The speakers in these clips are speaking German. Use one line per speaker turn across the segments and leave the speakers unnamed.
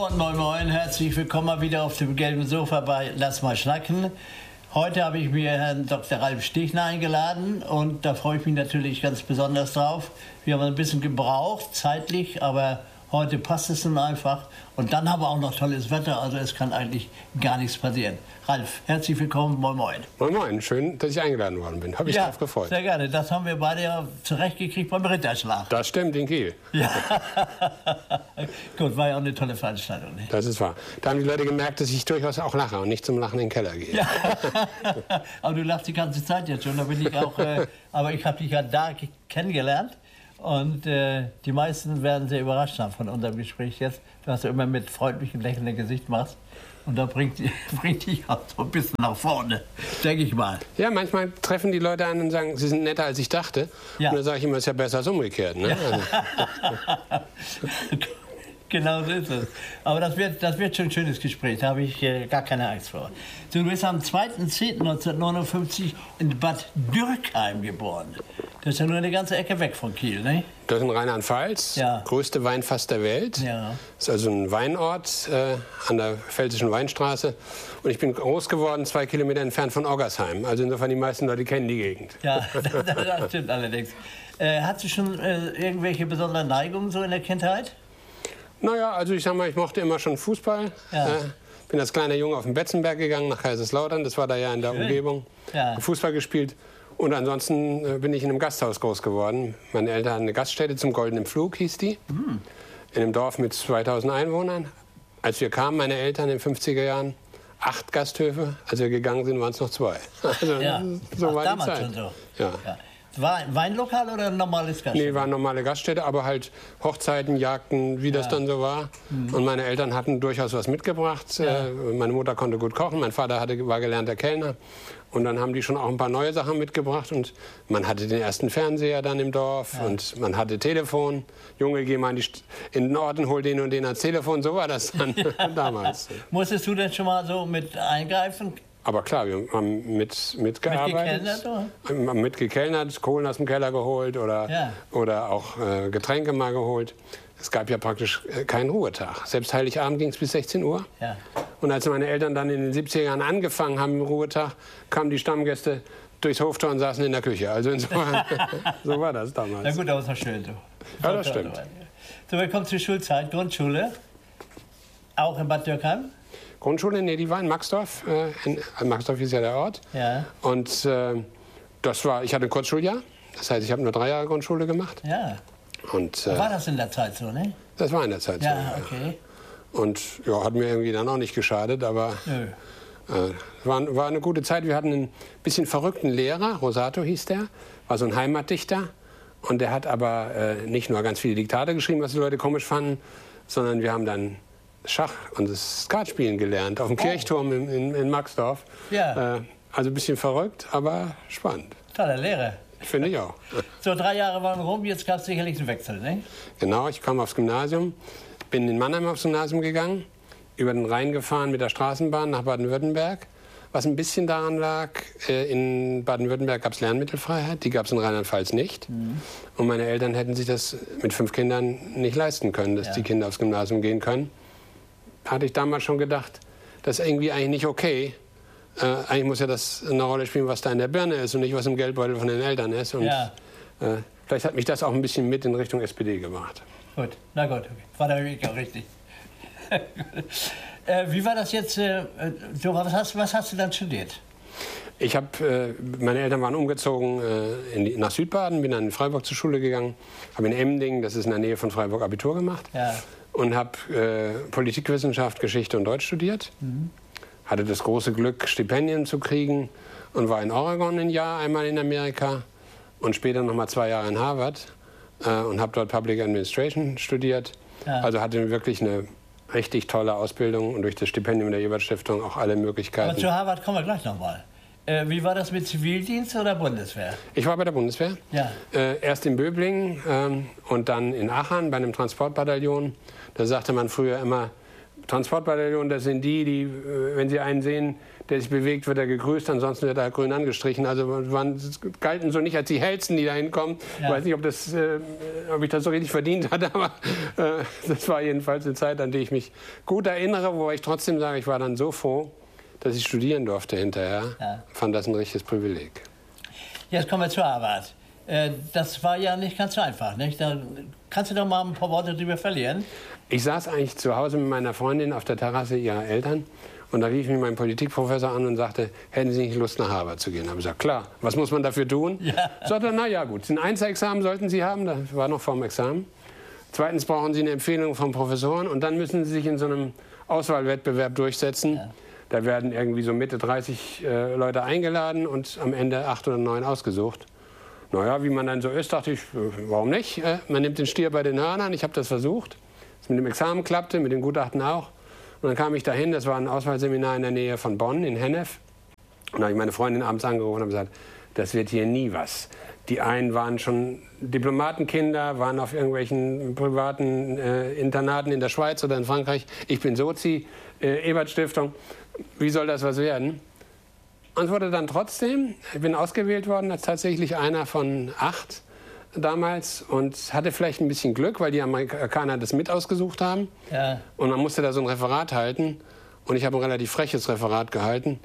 Und moin moin, herzlich willkommen mal wieder auf dem gelben Sofa bei Lass mal schnacken. Heute habe ich mir Herrn Dr. Ralf Stichler eingeladen und da freue ich mich natürlich ganz besonders drauf. Wir haben ein bisschen gebraucht, zeitlich, aber heute passt es nun einfach. Und dann haben wir auch noch tolles Wetter, also es kann eigentlich gar nichts passieren. Ralf, herzlich willkommen, moin moin.
Moin moin, schön, dass ich eingeladen worden bin. Habe ich drauf gefreut.
Sehr gerne, das haben wir beide ja zurechtgekriegt beim Ritterschlag.
Das stimmt, in Kiel.
Ja. Gut, war ja auch eine tolle Veranstaltung. Ne?
Das ist wahr. Da haben die Leute gemerkt, dass ich durchaus auch lache und nicht zum Lachen in den Keller gehe.
Ja. Aber du lachst die ganze Zeit jetzt schon, da bin ich auch, aber ich habe dich ja da kennengelernt. Und die meisten werden sehr überrascht sein von unserem Gespräch jetzt, was du immer mit freundlichem, lächelndem Gesicht machst. Und da bringt dich auch so ein bisschen nach vorne, denke ich mal.
Ja, manchmal treffen die Leute an und sagen, sie sind netter, als ich dachte. Ja. Und dann sage ich immer, es ist ja besser als umgekehrt. Ne?
Ja. Genau so ist es. Aber das wird schon ein schönes Gespräch, da habe ich gar keine Angst vor. Du bist am 2.10.1959 in Bad Dürkheim geboren. Das ist ja nur eine ganze Ecke weg von Kiel, ne?
Das ist in Rheinland-Pfalz,
ja.
Größte Weinfass der Welt.
Ja.
Das ist also ein Weinort an der Pfälzischen Weinstraße. Und ich bin groß geworden, 2 Kilometer entfernt von Oggersheim. Also insofern, die meisten Leute kennen die Gegend.
Ja, das stimmt allerdings. Hattest du schon irgendwelche besonderen Neigungen so in der Kindheit?
Naja, also ich sag mal, ich mochte immer schon Fußball.
Ja.
Bin als kleiner Junge auf den Betzenberg gegangen, nach Kaiserslautern. Das war da ja in der Umgebung.
Ja.
Fußball gespielt. Und ansonsten bin ich in einem Gasthaus groß geworden. Meine Eltern hatten eine Gaststätte zum Goldenen Pflug, hieß die. In einem Dorf mit 2000 Einwohnern. Als wir kamen, meine Eltern in den 50er Jahren, 8 Gasthöfe. Als wir gegangen sind, waren es noch 2. Also,
ja.
so war
damals
die Zeit.
schon so.
Ja.
Ja. War ein Weinlokal oder ein normales Gaststätte?
Nee, war eine normale Gaststätte, aber halt Hochzeiten, Jagden, wie das dann so war. Und meine Eltern hatten durchaus was mitgebracht. Ja. Meine Mutter konnte gut kochen, mein Vater war gelernter Kellner. Und dann haben die schon auch ein paar neue Sachen mitgebracht. Und man hatte den ersten Fernseher dann im Dorf und man hatte Telefon. Junge, geh mal in den Ort und hol den und den ans Telefon. So war das dann damals.
Musstest du denn schon mal so mit eingreifen?
Aber klar, wir haben mitgearbeitet. Mitgekellnert, Kohlen aus dem Keller geholt oder auch Getränke mal geholt. Es gab ja praktisch keinen Ruhetag. Selbst Heiligabend ging es bis 16 Uhr.
Ja.
Und als meine Eltern dann in den 70er Jahren angefangen haben im Ruhetag, kamen die Stammgäste durchs Hoftor und saßen in der Küche. Also insofern, so war das damals.
Na gut, aber ist doch schön. So.
Ja, das stimmt.
So, wir kommen zur Schulzeit, Grundschule. Auch in Bad Dürkheim?
Grundschule, nee, die war in Maxdorf. Maxdorf ist ja der Ort.
Ja.
Und ich hatte ein Kurzschuljahr. Das heißt, ich habe nur 3 Jahre Grundschule gemacht.
Ja.
Und,
war das in der Zeit so, ne?
Das war in der Zeit so.
Ja, okay.
Und ja, hat mir irgendwie dann auch nicht geschadet, aber war eine gute Zeit. Wir hatten einen bisschen verrückten Lehrer, Rosato hieß der, war so ein Heimatdichter. Und der hat aber nicht nur ganz viele Diktate geschrieben, was die Leute komisch fanden, sondern wir haben dann Schach und das Skatspielen gelernt auf dem Kirchturm in Maxdorf.
Ja.
Also ein bisschen verrückt, aber spannend.
Tolle Lehre.
Finde ich auch.
So, 3 Jahre waren rum, jetzt gab es sicherlich einen Wechsel, ne?
Genau, ich kam aufs Gymnasium, bin in Mannheim aufs Gymnasium gegangen, über den Rhein gefahren mit der Straßenbahn nach Baden-Württemberg. Was ein bisschen daran lag, in Baden-Württemberg gab es Lernmittelfreiheit, die gab es in Rheinland-Pfalz nicht. Und meine Eltern hätten sich das mit 5 Kindern nicht leisten können, dass die Kinder aufs Gymnasium gehen können. Hatte ich damals schon gedacht, das ist irgendwie eigentlich nicht okay. Eigentlich muss ja das eine Rolle spielen, was da in der Birne ist und nicht, was im Geldbeutel von den Eltern ist. Und vielleicht hat mich das auch ein bisschen mit in Richtung SPD gebracht.
Gut, na gut, okay. War der Weg auch richtig. Wie war das jetzt? Was hast du dann studiert?
Meine Eltern waren umgezogen nach Südbaden, bin dann in Freiburg zur Schule gegangen, habe in Emmendingen, das ist in der Nähe von Freiburg, Abitur gemacht. Ja. Und habe Politikwissenschaft, Geschichte und Deutsch studiert. Hatte das große Glück, Stipendien zu kriegen und war in Oregon ein Jahr, einmal in Amerika und später noch mal 2 Jahre in Harvard und habe dort Public Administration studiert. Ja. Also hatte wirklich eine richtig tolle Ausbildung und durch das Stipendium der Ebert-Stiftung auch alle Möglichkeiten.
Aber zu Harvard kommen wir gleich noch mal. Wie war das mit Zivildienst oder Bundeswehr?
Ich war bei der Bundeswehr.
Ja.
Erst in Böblingen und dann in Aachen bei einem Transportbataillon. Da sagte man früher immer, Transportbataillon, das sind die, wenn sie einen sehen, der sich bewegt, wird er gegrüßt, ansonsten wird er grün angestrichen. Also galten so nicht als die hellsten, die da hinkommen. Ja. Ich weiß nicht, ob ich das so richtig verdient hatte, aber das war jedenfalls eine Zeit, an die ich mich gut erinnere, wo ich trotzdem sage, ich war dann so froh, dass ich studieren durfte hinterher. Ja. Fand das ein richtiges Privileg.
Jetzt kommen wir zur Arbeit. Das war ja nicht ganz so einfach, nicht? Da kannst du doch mal ein paar Worte drüber verlieren.
Ich saß eigentlich zu Hause mit meiner Freundin auf der Terrasse ihrer Eltern und da rief mich mein Politikprofessor an und sagte, hätten Sie nicht Lust, nach Harvard zu gehen? Da habe ich gesagt, klar, was muss man dafür tun? Ja. Sagte er, na ja gut, ein Einzelexamen sollten Sie haben, das war noch vor dem Examen. Zweitens brauchen Sie eine Empfehlung von Professoren und dann müssen Sie sich in so einem Auswahlwettbewerb durchsetzen. Ja. Da werden irgendwie so Mitte 30 Leute eingeladen und am Ende 8 oder 9 ausgesucht. Naja, wie man dann so ist, dachte ich, warum nicht? Man nimmt den Stier bei den Hörnern, ich habe das versucht. Das mit dem Examen klappte, mit dem Gutachten auch. Und dann kam ich dahin, das war ein Auswahlseminar in der Nähe von Bonn, in Hennef. Und da habe ich meine Freundin abends angerufen und gesagt, das wird hier nie was. Die einen waren schon Diplomatenkinder, waren auf irgendwelchen privaten Internaten in der Schweiz oder in Frankreich. Ich bin Sozi, Ebert-Stiftung. Wie soll das was werden? Und es wurde dann trotzdem, ich bin ausgewählt worden als tatsächlich einer von 8 damals und hatte vielleicht ein bisschen Glück, weil die Amerikaner das mit ausgesucht haben. Ja. Und man musste da so ein Referat halten. Und ich habe ein relativ freches Referat gehalten.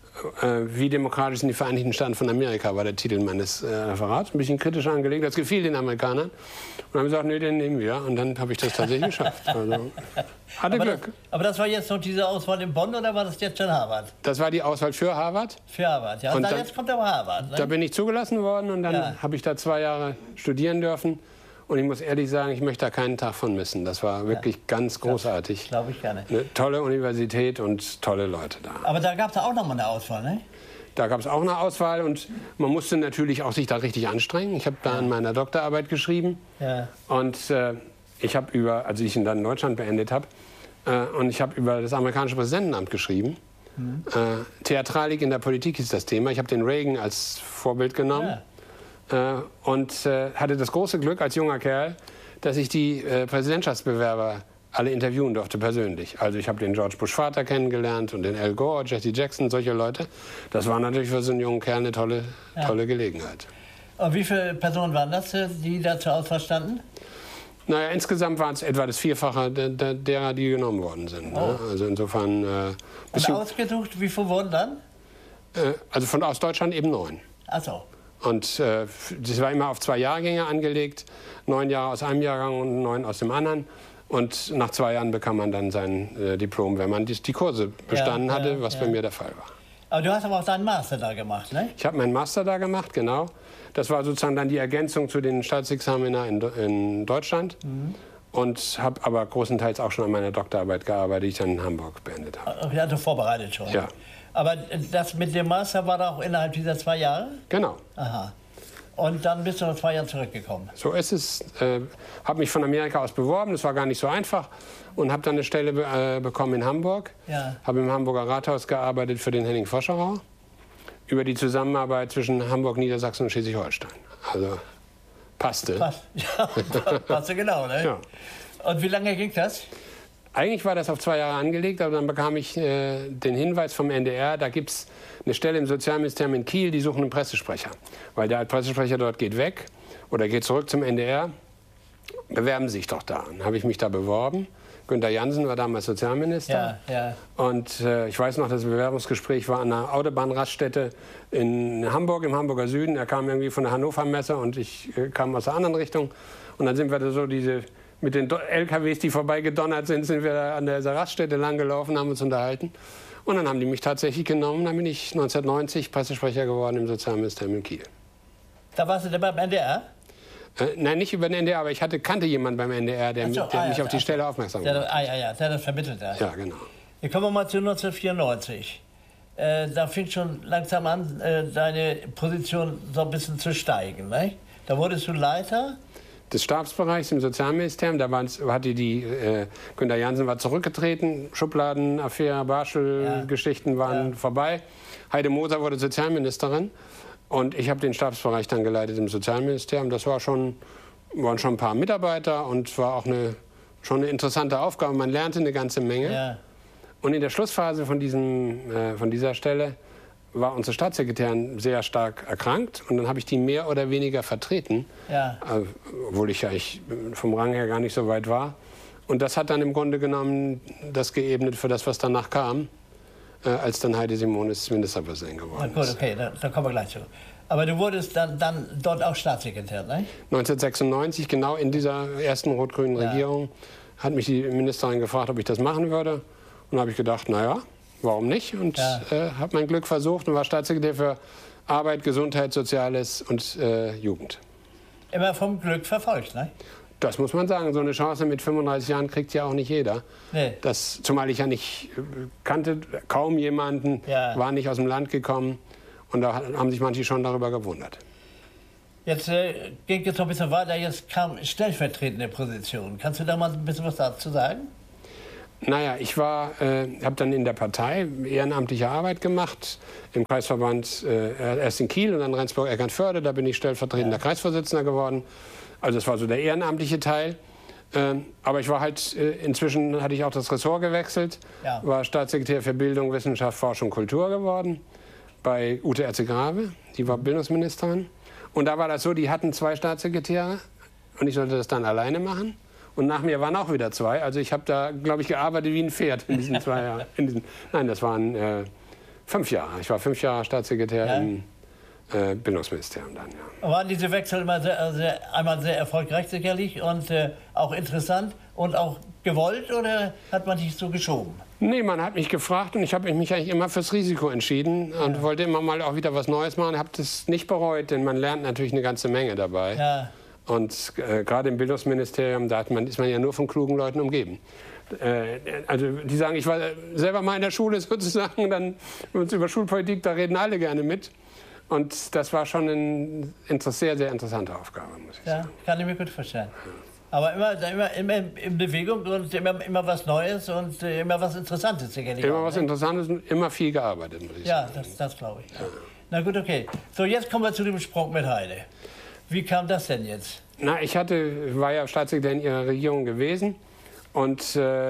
Wie demokratisch sind die Vereinigten Staaten von Amerika, war der Titel meines Referats. Ein bisschen kritisch angelegt, das gefiel den Amerikanern. Und haben gesagt, nee, den nehmen wir. Und dann habe ich das tatsächlich geschafft. Also, hatte Glück.
Aber das war jetzt noch diese Auswahl in Bonn oder war das jetzt schon Harvard?
Das war die Auswahl für Harvard.
Für Harvard, ja. Und dann, jetzt kommt aber Harvard. Ne?
Da bin ich zugelassen worden und dann habe ich da 2 Jahre studieren dürfen. Und ich muss ehrlich sagen, ich möchte da keinen Tag von missen. Das war wirklich ganz großartig.
Glaube ich gerne.
Eine tolle Universität und tolle Leute da.
Aber da gab es auch noch mal eine Auswahl, ne?
Da gab es auch eine Auswahl und man musste natürlich auch sich da richtig anstrengen. Ich habe da an meiner Doktorarbeit geschrieben. Ja. Und ich habe als ich ihn dann in Deutschland beendet habe, und ich habe über das amerikanische Präsidentenamt geschrieben. Mhm. Theatralik in der Politik ist das Thema. Ich habe den Reagan als Vorbild genommen. Ja. Und hatte das große Glück als junger Kerl, dass ich die Präsidentschaftsbewerber alle interviewen durfte persönlich. Also ich habe den George Bush Vater kennengelernt und den Al Gore, Jesse Jackson, solche Leute. Das war natürlich für so einen jungen Kerl eine tolle Gelegenheit.
Und wie viele Personen waren das, die da zur Auswahl standen?
Naja, insgesamt waren es etwa das Vierfache derer, die genommen worden sind. Oh. Ne? Also insofern...
und ausgesucht, wie viele wurden dann?
Also aus Deutschland eben 9.
Ach so.
Und das war immer auf 2 Jahrgänge angelegt, 9 Jahre aus einem Jahrgang und 9 aus dem anderen. Und nach 2 Jahren bekam man dann sein Diplom, wenn man die Kurse bestanden hatte, was bei mir der Fall war.
Aber du hast aber auch deinen Master da gemacht, ne?
Ich habe meinen Master da gemacht, genau. Das war sozusagen dann die Ergänzung zu den Staatsexamina in Deutschland. Mhm. Und habe aber großenteils auch schon an meiner Doktorarbeit gearbeitet, die ich dann in Hamburg beendet habe.
Ja, du vorbereitet schon.
Ja.
Aber das mit dem Master war da auch innerhalb dieser 2 Jahre?
Genau.
Aha. Und dann bist du nach 2 Jahren zurückgekommen?
So ist es. Habe mich von Amerika aus beworben, das war gar nicht so einfach. Und habe dann eine Stelle bekommen in Hamburg. Ja. Habe im Hamburger Rathaus gearbeitet für den Henning Voscherau. Über die Zusammenarbeit zwischen Hamburg, Niedersachsen und Schleswig-Holstein. Also passte.
Ja, passte genau, ne? Ja. Und wie lange ging das?
Eigentlich war das auf 2 Jahre angelegt, aber dann bekam ich den Hinweis vom NDR, da gibt es eine Stelle im Sozialministerium in Kiel, die suchen einen Pressesprecher. Weil der Pressesprecher dort geht weg oder geht zurück zum NDR. Bewerben Sie sich doch da. Dann habe ich mich da beworben. Günter Jansen war damals Sozialminister. Ja, ja. Und ich weiß noch, das Bewerbungsgespräch war an einer Autobahnraststätte in Hamburg, im Hamburger Süden. Er kam irgendwie von der Hannover Messe und ich kam aus der anderen Richtung. Und dann sind wir da so mit den LKWs, die vorbeigedonnert sind wir da an der Raststätte langgelaufen, haben uns unterhalten. Und dann haben die mich tatsächlich genommen. Dann bin ich 1990 Pressesprecher geworden im Sozialministerium in Kiel.
Da warst du denn beim NDR?
Nein, nicht über den NDR, aber ich kannte jemanden beim NDR, der mich auf die Stelle aufmerksam gemacht hat.
Der das vermittelt hat.
Ja, genau.
Hier kommen wir mal zu 1994. Da fing schon langsam an, deine Position so ein bisschen zu steigen. Ne? Da wurdest du Leiter
des Stabsbereichs im Sozialministerium. Da hatte Günter Jansen war zurückgetreten, Schubladenaffäre, Barschel-Geschichten waren vorbei. Heide Moser wurde Sozialministerin und ich habe den Stabsbereich dann geleitet im Sozialministerium. Das waren schon ein paar Mitarbeiter und war auch eine schon eine interessante Aufgabe. Man lernte eine ganze Menge.
Ja.
Und in der Schlussphase von dieser Stelle war unsere Staatssekretärin sehr stark erkrankt. Und dann habe ich die mehr oder weniger vertreten,
Ja.
obwohl ich ja vom Rang her gar nicht so weit war. Und das hat dann im Grunde genommen das geebnet für das, was danach kam, als dann Heidi Simonis Ministerpräsident geworden
Na
ist.
gut, okay, da kommen wir gleich zu. Aber du wurdest dann dort auch Staatssekretär, ne?
1996, genau in dieser ersten rot-grünen Regierung, hat mich die Ministerin gefragt, ob ich das machen würde. Und da habe ich gedacht, naja, warum nicht? Und habe mein Glück versucht und war Staatssekretär für Arbeit, Gesundheit, Soziales und Jugend.
Immer vom Glück verfolgt, ne?
Das muss man sagen. So eine Chance mit 35 Jahren kriegt ja auch nicht jeder.
Nee.
Zumal ich ja nicht kannte, kaum jemanden, war nicht aus dem Land gekommen. Und da haben sich manche schon darüber gewundert.
Jetzt ging es noch ein bisschen weiter, jetzt kam stellvertretende Position. Kannst du da mal ein bisschen was dazu sagen?
Naja, ich habe dann in der Partei ehrenamtliche Arbeit gemacht, im Kreisverband erst in Kiel und dann Rendsburg-Eckernförde. Da bin ich stellvertretender Kreisvorsitzender geworden. Also das war so der ehrenamtliche Teil. Aber ich war halt, inzwischen hatte ich auch das Ressort gewechselt, war Staatssekretär für Bildung, Wissenschaft, Forschung, Kultur geworden bei Ute Erze-Grave, die war Bildungsministerin. Und da war das so, die hatten 2 Staatssekretäre und ich sollte das dann alleine machen. Und nach mir waren auch wieder 2. Also ich habe da, glaube ich, gearbeitet wie ein Pferd in diesen 2 Jahren. Nein, das waren 5 Jahre. Ich war 5 Jahre Staatssekretär im Bildungsministerium dann, ja.
Waren diese Wechsel immer einmal sehr erfolgreich sicherlich und auch interessant und auch gewollt oder hat man dich so geschoben?
Nee, man hat mich gefragt und ich habe mich eigentlich immer fürs Risiko entschieden und wollte immer mal auch wieder was Neues machen. Ich habe das nicht bereut, denn man lernt natürlich eine ganze Menge dabei. Ja. Und gerade im Bildungsministerium, da ist man ja nur von klugen Leuten umgeben. Also die sagen, ich war selber mal in der Schule sozusagen, dann über Schulpolitik, da reden alle gerne mit. Und das war schon eine sehr, sehr interessante Aufgabe, muss ich sagen.
Ja, kann ich mir gut vorstellen. Aber immer in Bewegung und immer was Neues und immer was Interessantes sicherlich.
Immer was Interessantes und immer viel gearbeitet, muss ich sagen.
Ja, das glaube ich. Ja. Na gut, okay. So, jetzt kommen wir zu dem Sprung mit Heide. Wie kam das denn jetzt?
Na, ich war ja Staatssekretär in ihrer Regierung gewesen und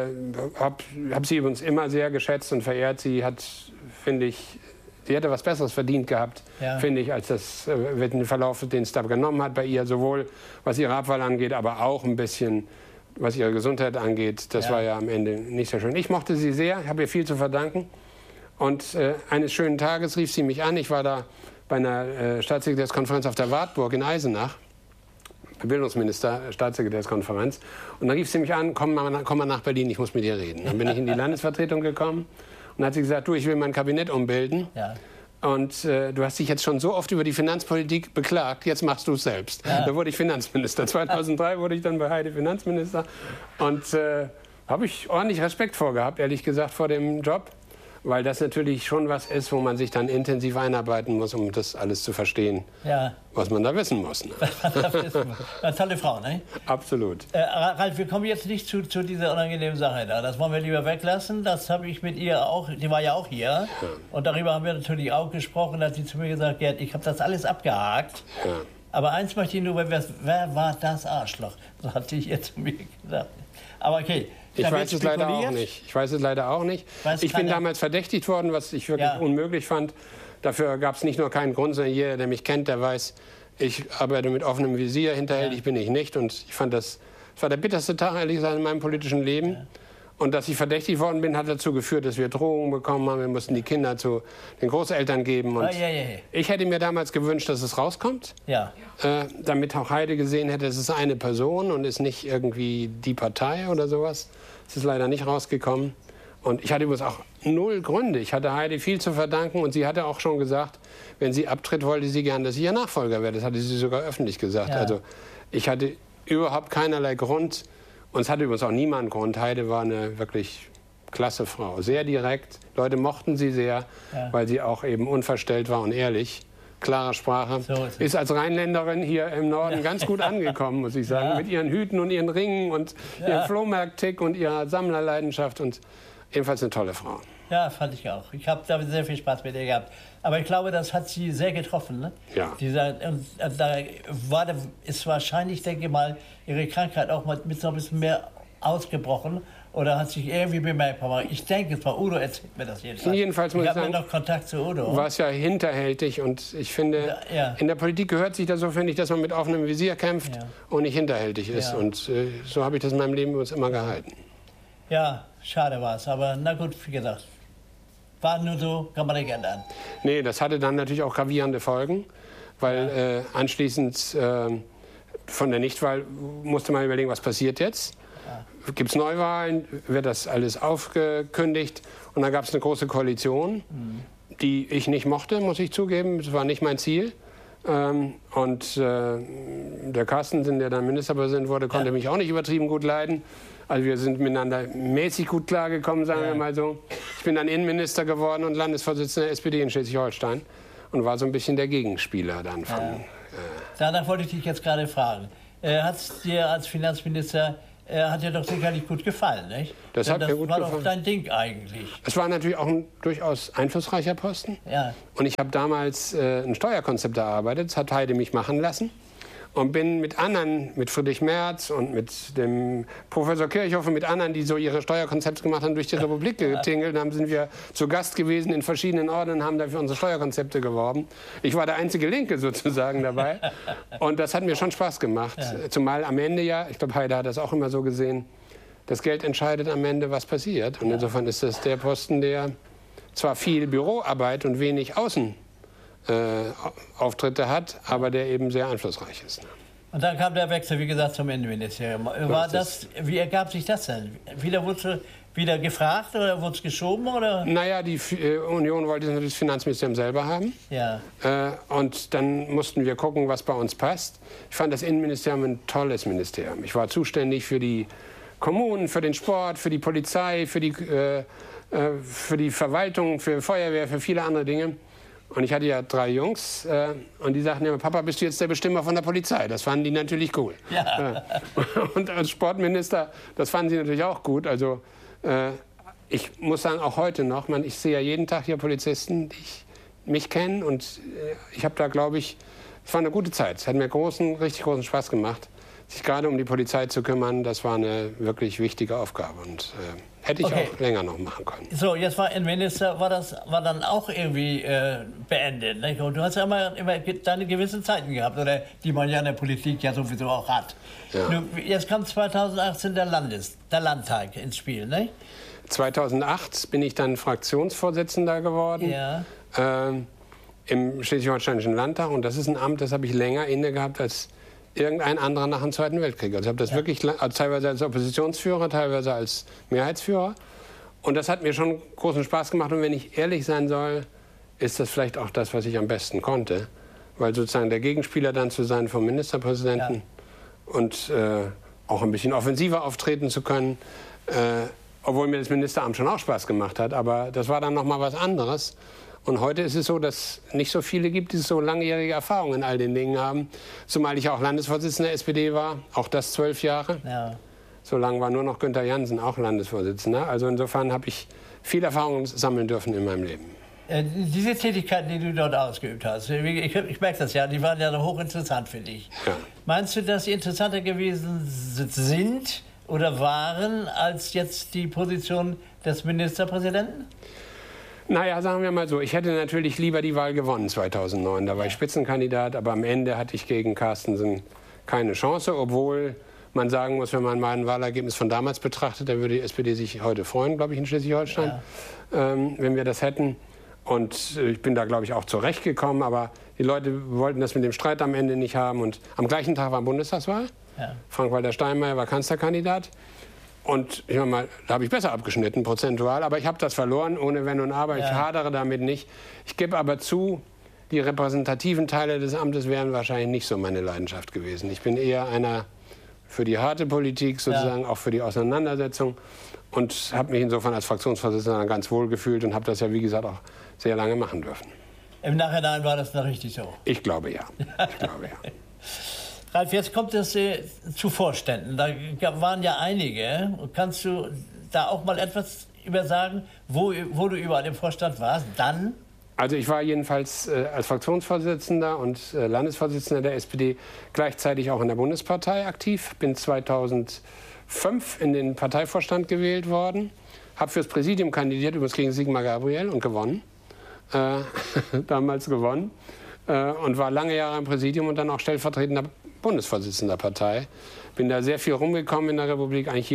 hab sie übrigens immer sehr geschätzt und verehrt. Sie hat, finde ich, sie hätte was Besseres verdient gehabt, finde ich, als den Verlauf, den es da genommen hat bei ihr, sowohl was ihre Abwahl angeht, aber auch ein bisschen, was ihre Gesundheit angeht. Das war ja am Ende nicht so schön. Ich mochte sie sehr, habe ihr viel zu verdanken. Und eines schönen Tages rief sie mich an. Ich war da bei einer Staatssekretärskonferenz auf der Wartburg in Eisenach, Bildungsminister, Staatssekretärskonferenz. Und dann rief sie mich an, komm mal nach Berlin, ich muss mit dir reden. Dann bin ich in die Landesvertretung gekommen. Und dann hat sie gesagt, du, ich will mein Kabinett umbilden. Ja. Und du hast dich jetzt schon so oft über die Finanzpolitik beklagt, jetzt machst du es selbst. Ja. Da wurde ich Finanzminister. 2003 wurde ich dann bei Heide Finanzminister. Und habe ich ordentlich Respekt vorgehabt, ehrlich gesagt, vor dem Job. Weil das natürlich schon was ist, wo man sich dann intensiv einarbeiten muss, um das alles zu verstehen, was man da wissen muss. Ne?
Eine tolle Frau, ne?
Absolut.
Ralf, wir kommen jetzt nicht zu dieser unangenehmen Sache da. Das wollen wir lieber weglassen. Das habe ich mit ihr auch, die war ja auch hier. Ja. Und darüber haben wir natürlich auch gesprochen. Da hat sie zu mir gesagt, Gerd, ich habe das alles abgehakt. Ja. Aber eins möchte ich nur, wer war das Arschloch? So hat sie jetzt zu mir gesagt. Aber okay.
Ich weiß es leider auch nicht. Ich bin damals verdächtigt worden, was ich wirklich unmöglich fand. Dafür gab es nicht nur keinen Grund, sondern jeder, der mich kennt, der weiß, ich arbeite mit offenem Visier, hinterhältig bin ich nicht. Und ich fand das war der bitterste Tag, ehrlich gesagt, in meinem politischen Leben. Ja. Und dass ich verdächtigt worden bin, hat dazu geführt, dass wir Drohungen bekommen haben. Wir mussten die Kinder zu den Großeltern geben. Und ich hätte mir damals gewünscht, dass es rauskommt, damit auch Heide gesehen hätte, es ist eine Person und ist nicht irgendwie die Partei oder sowas. Es ist leider nicht rausgekommen. Und ich hatte übrigens auch 0 Gründe. Ich hatte Heide viel zu verdanken und sie hatte auch schon gesagt, wenn sie abtritt, wollte sie gern, dass ich ihr Nachfolger werde. Das hatte sie sogar öffentlich gesagt. Ja. Also ich hatte überhaupt keinerlei Grund. Und es hatte übrigens auch niemand Grund. Heide war eine wirklich klasse Frau. Sehr direkt. Leute mochten sie sehr, weil sie auch eben unverstellt war und ehrlich. Klare Sprache. So ist als Rheinländerin hier im Norden ganz gut angekommen, muss ich sagen. Mit ihren Hüten und ihren Ringen und ihrem Flohmarkt-Tick und ihrer Sammlerleidenschaft. Und ebenfalls eine tolle Frau.
Ja, fand ich auch. Ich habe da sehr viel Spaß mit ihr gehabt. Aber ich glaube, das hat sie sehr getroffen. Ne?
Ja.
Da ist wahrscheinlich, denke ich mal, ihre Krankheit auch mal mit so ein bisschen mehr ausgebrochen oder hat sich irgendwie bemerkbar gemacht? Ich denke, es war Udo, erzählt mir das jedenfalls.
Jedenfalls muss ich sagen,
noch Kontakt zu Udo.
War es ja hinterhältig und ich finde, in der Politik gehört sich das so, finde ich, dass man mit offenem Visier kämpft und nicht hinterhältig ist. Und so habe ich das in meinem Leben übrigens immer gehalten.
Ja, schade war es, aber na gut, wie gesagt, war nur so, kann man nicht ändern. Nee,
das hatte dann natürlich auch gravierende Folgen, weil anschließend von der Nichtwahl musste man überlegen, was passiert jetzt. Gibt es Neuwahlen, wird das alles aufgekündigt und dann gab es eine große Koalition, die ich nicht mochte, muss ich zugeben, das war nicht mein Ziel. Und der Carstensen, der dann Ministerpräsident wurde, konnte mich auch nicht übertrieben gut leiden. Also wir sind miteinander mäßig gut klargekommen, sagen wir mal so. Ich bin dann Innenminister geworden und Landesvorsitzender der SPD in Schleswig-Holstein und war so ein bisschen der Gegenspieler dann von...
Danach wollte ich dich jetzt gerade fragen. Hat es dir als Finanzminister, hat dir doch sicherlich gut gefallen, nicht?
Das hat mir gut gefallen.
Das war doch dein Ding eigentlich.
Es war natürlich auch ein durchaus einflussreicher Posten. Ja. Und ich habe damals ein Steuerkonzept erarbeitet, das hat Heide mich machen lassen. Und bin mit anderen, mit Friedrich Merz und mit dem Professor Kirchhoff und mit anderen, die so ihre Steuerkonzepte gemacht haben, durch die Republik getingelt. Dann sind wir zu Gast gewesen in verschiedenen Orten und haben dafür unsere Steuerkonzepte geworben. Ich war der einzige Linke sozusagen dabei. Und das hat mir schon Spaß gemacht. Zumal am Ende ich glaube, Heide hat das auch immer so gesehen, das Geld entscheidet am Ende, was passiert. Und insofern ist das der Posten, der zwar viel Büroarbeit und wenig Auftritte hat, aber der eben sehr einflussreich ist.
Und dann kam der Wechsel, wie gesagt, zum Innenministerium. Wie ergab sich das denn? Wurdest du wieder gefragt oder wurde es geschoben? Oder?
Naja, die Union wollte natürlich das Finanzministerium selber haben. Ja. Und dann mussten wir gucken, was bei uns passt. Ich fand das Innenministerium ein tolles Ministerium. Ich war zuständig für die Kommunen, für den Sport, für die Polizei, für die Verwaltung, für Feuerwehr, für viele andere Dinge. Und ich hatte ja 3 Jungs und die sagten immer, Papa, bist du jetzt der Bestimmer von der Polizei? Das fanden die natürlich cool. Ja. Und als Sportminister, das fanden sie natürlich auch gut. Also ich muss sagen, auch heute noch, ich sehe ja jeden Tag hier Polizisten, die mich kennen. Und ich habe da, glaube ich, es war eine gute Zeit. Es hat mir richtig großen Spaß gemacht, sich gerade um die Polizei zu kümmern. Das war eine wirklich wichtige Aufgabe. Und hätte ich auch länger noch machen können.
So, jetzt war Innenminister, war dann auch irgendwie beendet. Nicht? Und du hast ja immer deine gewissen Zeiten gehabt, oder die man ja in der Politik ja sowieso auch hat. Ja. Jetzt kam 2018 der Landtag ins Spiel, nicht?
2008 bin ich dann Fraktionsvorsitzender geworden im Schleswig-Holsteinischen Landtag. Und das ist ein Amt, das habe ich länger inne gehabt als irgendein anderer nach dem Zweiten Weltkrieg. Also ich habe das wirklich teilweise als Oppositionsführer, teilweise als Mehrheitsführer. Und das hat mir schon großen Spaß gemacht. Und wenn ich ehrlich sein soll, ist das vielleicht auch das, was ich am besten konnte. Weil sozusagen der Gegenspieler dann zu sein vom Ministerpräsidenten und auch ein bisschen offensiver auftreten zu können. Obwohl mir das Ministeramt schon auch Spaß gemacht hat. Aber das war dann noch mal was anderes. Und heute ist es so, dass nicht so viele gibt, die so langjährige Erfahrung in all den Dingen haben. Zumal ich auch Landesvorsitzender der SPD war, auch das 12 Jahre. Ja. So lange war nur noch Günther Jansen auch Landesvorsitzender. Also insofern habe ich viel Erfahrung sammeln dürfen in meinem Leben.
Diese Tätigkeiten, die du dort ausgeübt hast, ich merke das ja, die waren ja hochinteressant für dich. Ja. Meinst du, dass sie interessanter gewesen sind oder waren als jetzt die Position des Ministerpräsidenten?
Naja, sagen wir mal so, ich hätte natürlich lieber die Wahl gewonnen 2009. Da war ich Spitzenkandidat, aber am Ende hatte ich gegen Carstensen keine Chance, obwohl man sagen muss, wenn man mein Wahlergebnis von damals betrachtet, dann würde die SPD sich heute freuen, glaube ich, in Schleswig-Holstein, wenn wir das hätten. Und ich bin da, glaube ich, auch zurechtgekommen, aber die Leute wollten das mit dem Streit am Ende nicht haben. Und am gleichen Tag war Bundestagswahl. Ja. Frank-Walter Steinmeier war Kanzlerkandidat. Und ich meine mal, da habe ich besser abgeschnitten, prozentual. Aber ich habe das verloren, ohne Wenn und Aber. Ich hadere damit nicht. Ich gebe aber zu, die repräsentativen Teile des Amtes wären wahrscheinlich nicht so meine Leidenschaft gewesen. Ich bin eher einer für die harte Politik, sozusagen auch für die Auseinandersetzung. Und habe mich insofern als Fraktionsvorsitzender ganz wohl gefühlt und habe das ja, wie gesagt, auch sehr lange machen dürfen.
Im Nachhinein war das noch richtig so?
Ich glaube ja. Ich glaube ja.
Ralf, jetzt kommt es zu Vorständen. Da waren ja einige. Kannst du da auch mal etwas über sagen, wo du überall im Vorstand warst? Dann?
Also ich war jedenfalls als Fraktionsvorsitzender und Landesvorsitzender der SPD gleichzeitig auch in der Bundespartei aktiv. Bin 2005 5 in den Parteivorstand gewählt worden, habe fürs Präsidium kandidiert, übrigens gegen Sigmar Gabriel und gewonnen, damals gewonnen und war lange Jahre im Präsidium und dann auch stellvertretender Bundesvorsitzender der Partei. Bin da sehr viel rumgekommen in der Republik, eigentlich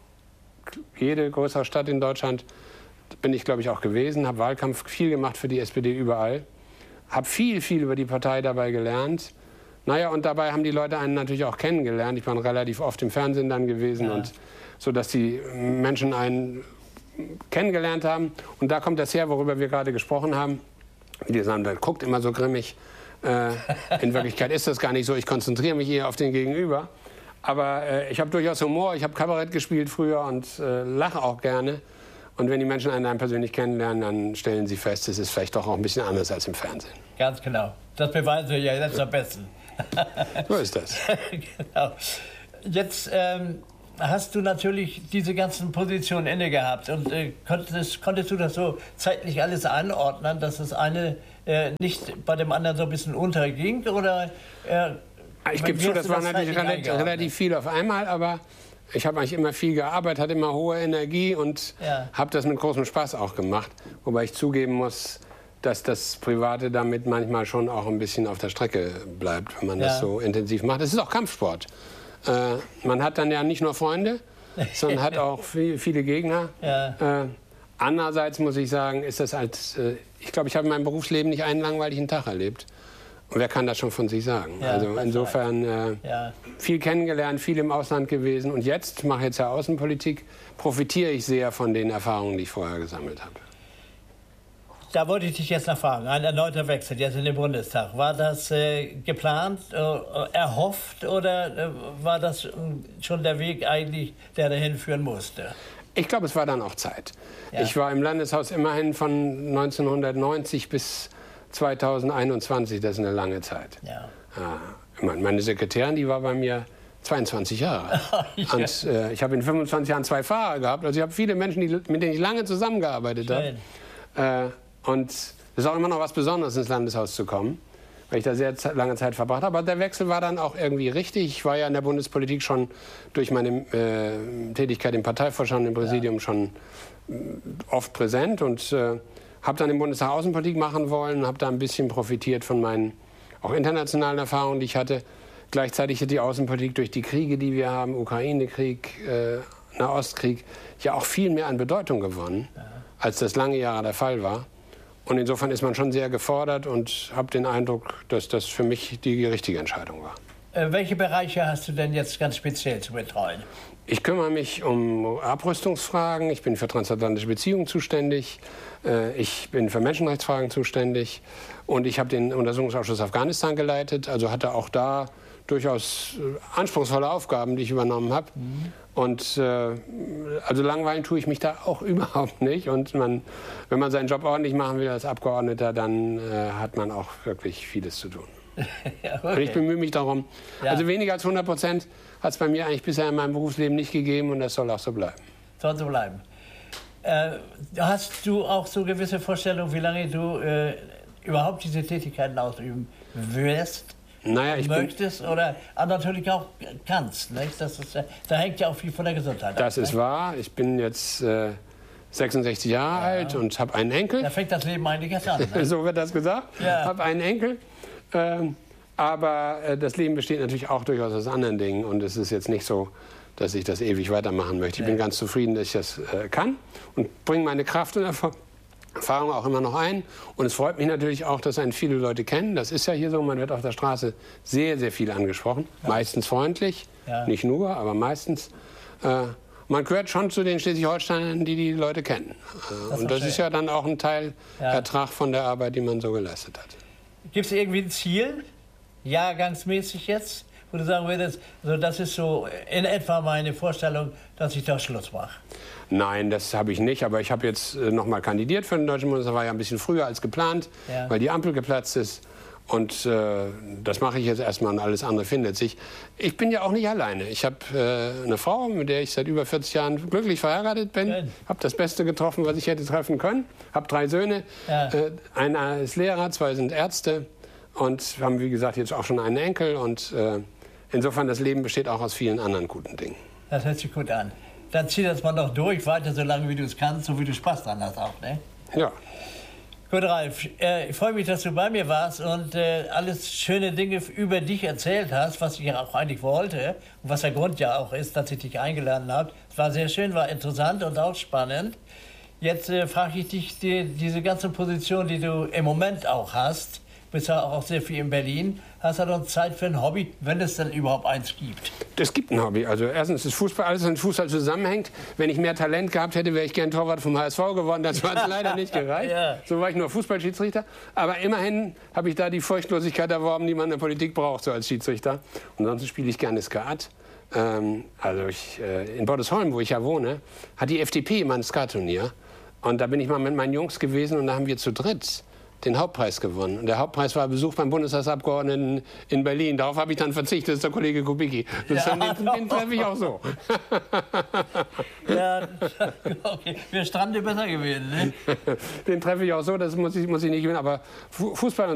jede größere Stadt in Deutschland bin ich, glaube ich, auch gewesen, habe Wahlkampf viel gemacht für die SPD überall, habe viel über die Partei dabei gelernt. Naja, und dabei haben die Leute einen natürlich auch kennengelernt. Ich war relativ oft im Fernsehen dann gewesen, und so, dass die Menschen einen kennengelernt haben. Und da kommt das her, worüber wir gerade gesprochen haben. Die sagen, der guckt immer so grimmig. In Wirklichkeit ist das gar nicht so. Ich konzentriere mich eher auf den Gegenüber. Aber ich habe durchaus Humor. Ich habe Kabarett gespielt früher und lache auch gerne. Und wenn die Menschen einen persönlich kennenlernen, dann stellen sie fest, es ist vielleicht doch auch ein bisschen anders als im Fernsehen.
Ganz genau. Das beweisen wir ja jetzt am besten.
So ist das.
Genau. Jetzt hast du natürlich diese ganzen Positionen inne gehabt. Und konntest du das so zeitlich alles anordnen, dass das eine nicht bei dem anderen so ein bisschen unterging? Oder,
ich gebe zu, das war natürlich relativ viel auf einmal, aber ich habe eigentlich immer viel gearbeitet, hatte immer hohe Energie und habe das mit großem Spaß auch gemacht. Wobei ich zugeben muss, dass das Private damit manchmal schon auch ein bisschen auf der Strecke bleibt, wenn man das so intensiv macht. Es ist auch Kampfsport. Man hat dann ja nicht nur Freunde, sondern hat auch viele Gegner. Andererseits muss ich sagen, ist das ich glaube, ich habe in meinem Berufsleben nicht einen langweiligen Tag erlebt. Und wer kann das schon von sich sagen? Also insofern viel kennengelernt, viel im Ausland gewesen. Und jetzt, mache jetzt ja Außenpolitik, profitiere ich sehr von den Erfahrungen, die ich vorher gesammelt habe.
Da wollte ich dich jetzt noch fragen, ein erneuter Wechsel jetzt in den Bundestag. War das geplant, erhofft oder war das schon der Weg eigentlich, der dahin führen musste?
Ich glaube, es war dann auch Zeit. Ich war im Landeshaus immerhin von 1990 bis 2021, das ist eine lange Zeit. Meine Sekretärin, die war bei mir 22 Jahre. Und ich habe in 25 Jahren 2 Fahrer gehabt. Also ich habe viele Menschen, mit denen ich lange zusammengearbeitet habe. Und es ist auch immer noch was Besonderes, ins Landeshaus zu kommen, weil ich da sehr lange Zeit verbracht habe. Aber der Wechsel war dann auch irgendwie richtig. Ich war ja in der Bundespolitik schon durch meine Tätigkeit im Parteivorstand, im Präsidium schon oft präsent und habe dann im Bundestag Außenpolitik machen wollen, habe da ein bisschen profitiert von meinen auch internationalen Erfahrungen, die ich hatte. Gleichzeitig hat die Außenpolitik durch die Kriege, die wir haben, Ukraine-Krieg, Nahostkrieg, ja auch viel mehr an Bedeutung gewonnen, als das lange Jahre der Fall war. Und insofern ist man schon sehr gefordert und habe den Eindruck, dass das für mich die richtige Entscheidung war.
Welche Bereiche hast du denn jetzt ganz speziell zu betreuen?
Ich kümmere mich um Abrüstungsfragen, ich bin für transatlantische Beziehungen zuständig, ich bin für Menschenrechtsfragen zuständig und ich habe den Untersuchungsausschuss Afghanistan geleitet, also hatte auch da durchaus anspruchsvolle Aufgaben, die ich übernommen habe. Und also langweilen tue ich mich da auch überhaupt nicht. Und wenn man seinen Job ordentlich machen will als Abgeordneter, dann hat man auch wirklich vieles zu tun. Und ich bemühe mich darum. Also weniger als 100% hat es bei mir eigentlich bisher in meinem Berufsleben nicht gegeben und das soll auch so bleiben.
Soll so bleiben. Hast du auch so gewisse Vorstellungen, wie lange du überhaupt diese Tätigkeiten ausüben wirst?
Naja, ich
möchtest oder natürlich auch kannst. Nicht? Da hängt ja auch viel von der Gesundheit ab.
Das ist wahr. Ich bin jetzt 66 Jahre alt und habe einen Enkel.
Da fängt das Leben eigentlich erst an. Ne?
So wird das gesagt. Ich habe einen Enkel. Aber das Leben besteht natürlich auch durchaus aus anderen Dingen. Und es ist jetzt nicht so, dass ich das ewig weitermachen möchte. Ich bin ganz zufrieden, dass ich das kann und bringe meine Kraft und Erfahrung auch immer noch ein. Und es freut mich natürlich auch, dass einen viele Leute kennen. Das ist ja hier so, man wird auf der Straße sehr, sehr viel angesprochen. Meistens freundlich, nicht nur, aber meistens. Man gehört schon zu den Schleswig-Holsteinern, die Leute kennen. Und das ist ja dann auch ein Teil Ertrag von der Arbeit, die man so geleistet hat.
Gibt es irgendwie ein Ziel, jahrgangsmäßig jetzt, wo du sagen würdest, also das ist so in etwa meine Vorstellung, dass ich da Schluss mache?
Nein, das habe ich nicht, aber ich habe jetzt noch mal kandidiert für den Deutschen Bundestag, war ja ein bisschen früher als geplant, weil die Ampel geplatzt ist. Und das mache ich jetzt erstmal und alles andere findet sich. Ich bin ja auch nicht alleine. Ich habe eine Frau, mit der ich seit über 40 Jahren glücklich verheiratet bin. Habe das Beste getroffen, was ich hätte treffen können. Habe 3 Söhne. Einer ist Lehrer, 2 sind Ärzte. Und wir haben, wie gesagt, jetzt auch schon einen Enkel. Und insofern, das Leben besteht auch aus vielen anderen guten Dingen.
Das hört sich gut an. Dann zieh das mal noch durch, weiter so lange, wie du es kannst, so wie du Spaß dran hast auch, ne?
Ja.
Gut, Ralf, ich freue mich, dass du bei mir warst und alles schöne Dinge über dich erzählt hast, was ich ja auch eigentlich wollte und was der Grund ja auch ist, dass ich dich eingeladen habe. Es war sehr schön, war interessant und auch spannend. Jetzt frage ich dich, diese ganze Position, die du im Moment auch hast, bist ja auch sehr viel in Berlin, hast du noch Zeit für ein Hobby, wenn es denn überhaupt eins gibt?
Es gibt ein Hobby. Also erstens ist Fußball, alles was mit Fußball zusammenhängt. Wenn ich mehr Talent gehabt hätte, wäre ich gern Torwart vom HSV geworden. Das hat es leider nicht gereicht. Ja. So war ich nur Fußballschiedsrichter. Aber immerhin habe ich da die Furchtlosigkeit erworben, die man in der Politik braucht, so als Schiedsrichter. Und sonst spiele ich gerne Skat. In Bordesholm, wo ich ja wohne, hat die FDP immer ein Skatturnier. Und da bin ich mal mit meinen Jungs gewesen und da haben wir zu dritt den Hauptpreis gewonnen. Und der Hauptpreis war Besuch beim Bundestagsabgeordneten in Berlin. Darauf habe ich dann verzichtet, das ist der Kollege Kubicki. Den treffe ich auch so.
Ja, okay. Wäre Strande besser gewesen, ne?
Den treffe ich auch so, das muss ich nicht gewinnen. Aber Fußball